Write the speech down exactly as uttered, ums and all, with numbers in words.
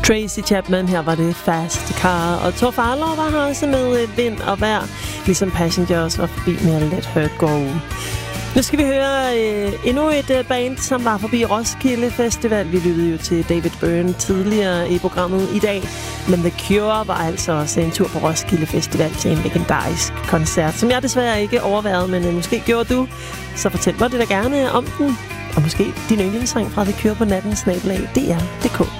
Tracy Chapman, her var det Fast Car. Og Tor Farlov var her også med vind og vejr, ligesom Passengers var forbi med Let Her Go. Nu skal vi høre øh, endnu et øh, band, som var forbi Roskilde Festival. Vi lyttede jo til David Byrne tidligere i programmet i dag. Men The Cure var altså også en tur på Roskilde Festival til en legendarisk koncert, som jeg desværre ikke overværede, men øh, måske gjorde du. Så fortæl mig det da gerne om den. Og måske din yndlingssang fra The Cure på natten, snabel-a D R punktum d k.